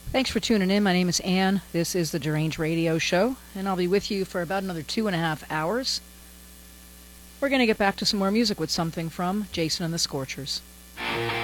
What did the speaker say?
Thanks for tuning in. My name is Ann. This is the Deranged Radio Show, and I'll be with you for about another 2.5 hours. We're going to get back to some more music with something from Jason and the Scorchers.